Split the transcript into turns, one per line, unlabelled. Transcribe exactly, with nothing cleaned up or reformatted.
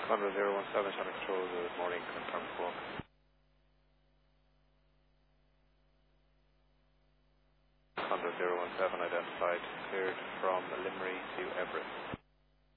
Conroe zero one seven, Channel Control, good morning, confirm squawk. Conroe zero one seven identified, cleared from Limerick to Everett.